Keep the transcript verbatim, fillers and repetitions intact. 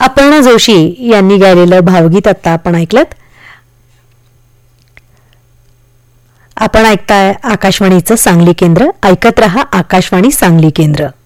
अपर्णा जोशी यांनी गायलेलं भावगीत आता आपण ऐकलं. आपण ऐकताय आकाशवाणीचं सांगली केंद्र. ऐकत रहा आकाशवाणी सांगली केंद्र.